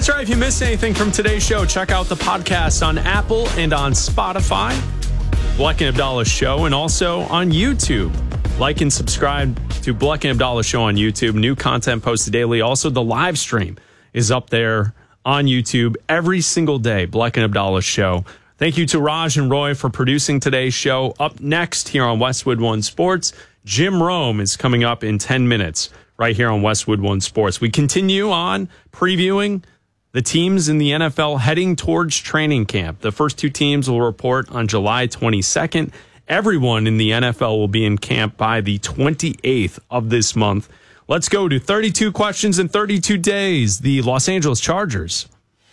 That's right. If you missed anything from today's show, check out the podcast on Apple and on Spotify, Bleck and Abdallah Show, and also on YouTube. Like and subscribe to Bleck and Abdallah Show on YouTube. New content posted daily. Also, the live stream is up there on YouTube every single day, Bleck and Abdallah Show. Thank you to Raj and Roy for producing today's show. Up next here on Westwood One Sports, Jim Rome is coming up in 10 minutes right here on Westwood One Sports. We continue on previewing the teams in the NFL heading towards training camp. The first two teams will report on July 22nd. Everyone in the NFL will be in camp by the 28th of this month. Let's go to 32 questions in 32 days. The Los Angeles Chargers.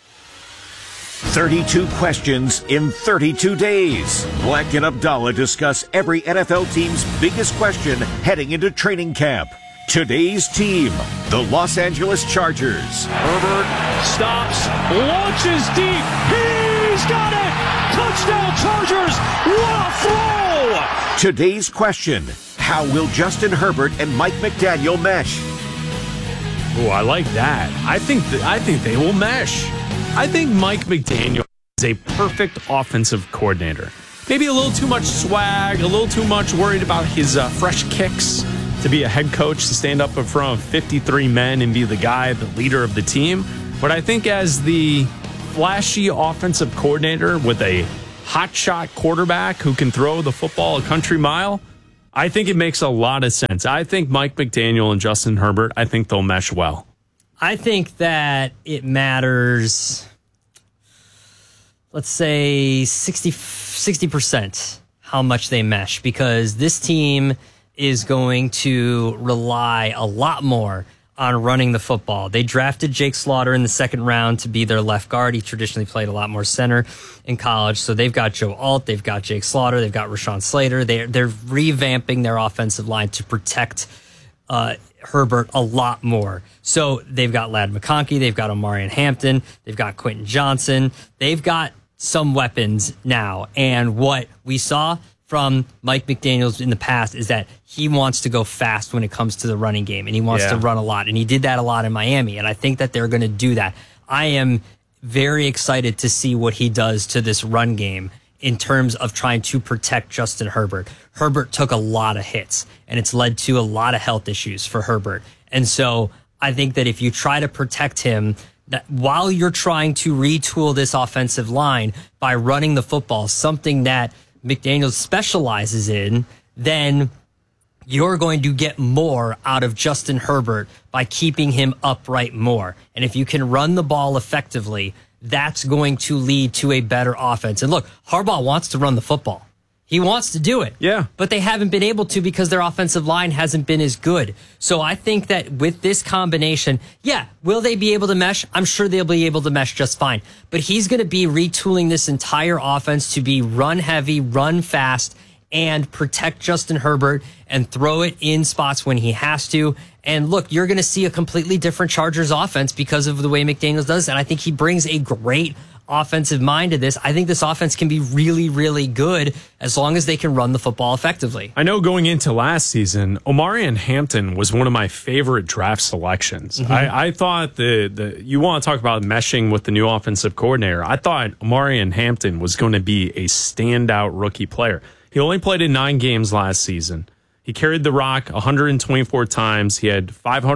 32 questions in 32 days. Bleck and Abdallah discuss every NFL team's biggest question heading into training camp. Today's team, the Los Angeles Chargers. Herbert stops, launches deep. He's got it! Touchdown Chargers! What a throw! Today's question, how will Justin Herbert and Mike McDaniel mesh? Oh, I like that. I think they will mesh. I think Mike McDaniel is a perfect offensive coordinator. Maybe a little too much swag, a little too much worried about his fresh kicks to be a head coach, to stand up in front of 53 men and be the guy, the leader of the team. But I think as the flashy offensive coordinator with a hotshot quarterback who can throw the football a country mile, I think it makes a lot of sense. I think Mike McDaniel and Justin Herbert, I think they'll mesh well. I think that it matters, let's say 60% how much they mesh, because this team is going to rely a lot more on running the football. They drafted Jake Slaughter in the second round to be their left guard. He traditionally played a lot more center in college. So they've got Joe Alt, they've got Jake Slaughter, they've got Rashawn Slater. They're revamping their offensive line to protect Herbert a lot more. So they've got Ladd McConkey, they've got Omarion Hampton, they've got Quentin Johnson. They've got some weapons now. And what we saw from Mike McDaniels in the past is that he wants to go fast when it comes to the running game, and he wants to run a lot, and he did that a lot in Miami, and I think that they're going to do that. I am very excited to see what he does to this run game in terms of trying to protect Justin Herbert. Herbert took a lot of hits, and it's led to a lot of health issues for Herbert. And so I think that if you try to protect him, that while you're trying to retool this offensive line by running the football, something that McDaniels specializes in, then you're going to get more out of Justin Herbert by keeping him upright more. And if you can run the ball effectively, that's going to lead to a better offense. And look, Harbaugh wants to run the football. He wants to do it. Yeah. But they haven't been able to because their offensive line hasn't been as good. So I think that with this combination, will they be able to mesh? I'm sure they'll be able to mesh just fine. But he's going to be retooling this entire offense to be run heavy, run fast, and protect Justin Herbert and throw it in spots when he has to. And look, you're going to see a completely different Chargers offense because of the way McDaniels does. And I think he brings a great offensive mind to this. I think this offense can be really, really good as long as they can run the football effectively. I know going into last season, Omarion Hampton was one of my favorite draft selections. Mm-hmm. I thought you want to talk about meshing with the new offensive coordinator. I thought Omarion Hampton was going to be a standout rookie player. He only played in 9 games last season. He carried the rock 124 times. He had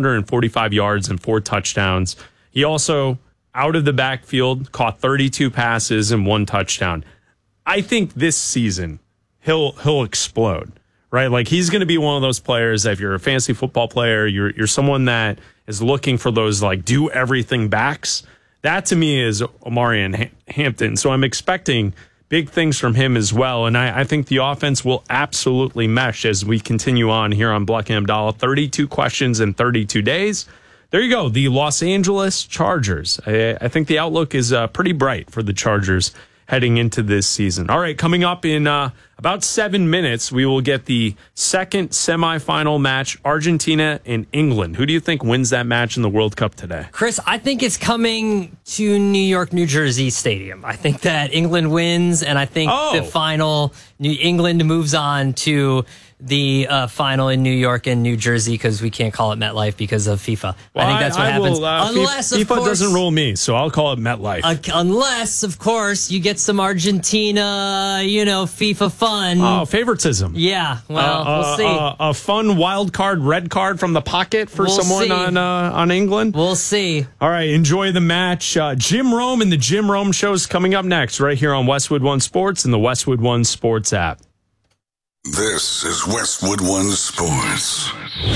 545 yards and 4 touchdowns. He also, out of the backfield, caught 32 passes and 1 touchdown. I think this season he'll explode, right? Like, he's going to be one of those players that if you're a fantasy football player, you're someone that is looking for those like do everything backs. That to me is Omarion Hampton. So I'm expecting big things from him as well. And I think the offense will absolutely mesh as we continue on here on Bleck and Abdallah. 32 questions in 32 days. There you go. The Los Angeles Chargers. I think the outlook is pretty bright for the Chargers heading into this season. All right, coming up in about 7 minutes, we will get the second semifinal match, Argentina and England. Who do you think wins that match in the World Cup today? Chris, I think it's coming to New York, New Jersey Stadium. I think that England wins, and I think the final, England moves on to the final in New York and New Jersey because we can't call it MetLife because of FIFA. Well, I think that's what happens. Unless, FIFA, of course, doesn't rule me, so I'll call it MetLife. Unless, of course, you get some Argentina, FIFA fun. Oh, favoritism. Yeah, well, we'll see. A fun wild card, red card from the pocket for someone on England. We'll see. All right, enjoy the match. Jim Rome and the Jim Rome Show is coming up next right here on Westwood One Sports and the Westwood One Sports app. This is Westwood One Sports.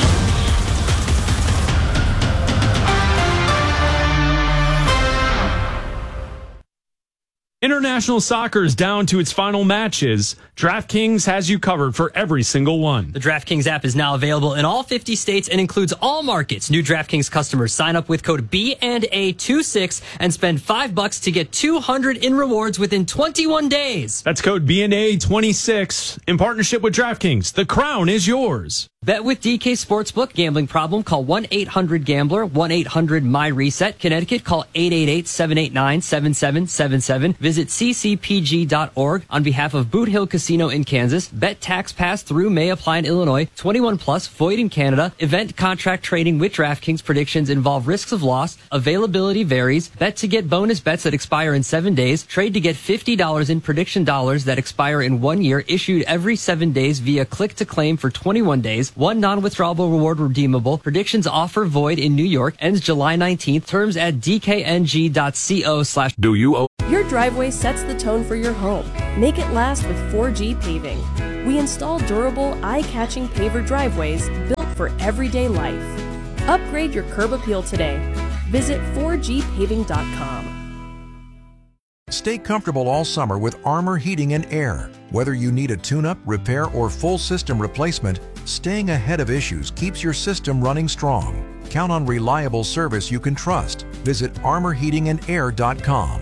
International soccer is down to its final matches. DraftKings has you covered for every single one. The DraftKings app is now available in all 50 states and includes all markets. New DraftKings customers sign up with code B&A26 and spend $5 to get $200 in rewards within 21 days. That's code B&A26 in partnership with DraftKings. The crown is yours. Bet with DK Sportsbook. Gambling problem? Call 1-800-GAMBLER. 1-800-MY-RESET. Connecticut, call 888-789-7777. Visit ccpg.org. On behalf of Boot Hill Casino in Kansas, bet tax pass through may apply in Illinois. 21 plus, void in Canada. Event contract trading with DraftKings. Predictions involve risks of loss. Availability varies. Bet to get bonus bets that expire in 7 days. Trade to get $50 in prediction dollars that expire in 1 year. Issued every 7 days via click to claim for 21 days. One non-withdrawable reward redeemable. Predictions offer void in New York. Ends July 19th. Terms at dkng.co/. Do you Your driveway sets the tone for your home. Make it last with 4G Paving. We install durable, eye-catching paver driveways built for everyday life. Upgrade your curb appeal today. Visit 4gpaving.com. Stay comfortable all summer with Armor Heating and Air. Whether you need a tune-up, repair, or full system replacement, staying ahead of issues keeps your system running strong. Count on reliable service you can trust. Visit armorheatingandair.com.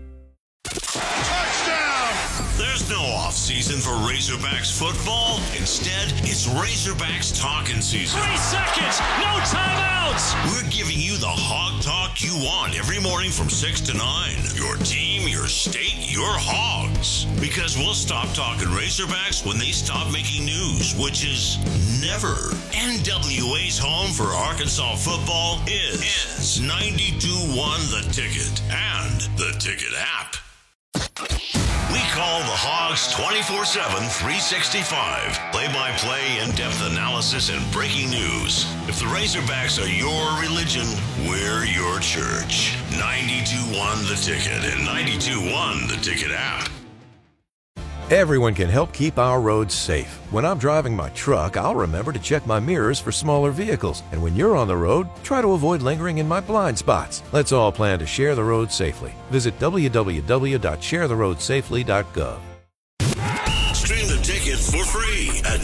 There's no off-season for Razorbacks football. Instead, it's Razorbacks talking season. 3 seconds, no timeouts. We're giving you the hog talk you want every morning from 6 to 9. Your team, your state, your hogs. Because we'll stop talking Razorbacks when they stop making news, which is never. NWA's home for Arkansas football is 92.1 The Ticket and the Ticket app. We call the Hogs 24/7, 365. Play-by-play, in-depth analysis, and breaking news. If the Razorbacks are your religion, we're your church. 92.1 The Ticket and 92.1 The Ticket app. Everyone can help keep our roads safe. When I'm driving my truck, I'll remember to check my mirrors for smaller vehicles. And when you're on the road, try to avoid lingering in my blind spots. Let's all plan to share the road safely. Visit www.sharetheroadsafely.gov. Stream The Ticket for free at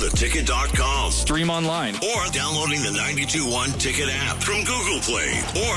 921theticket.com. Stream online. Or downloading the 92.1 Ticket app from Google Play or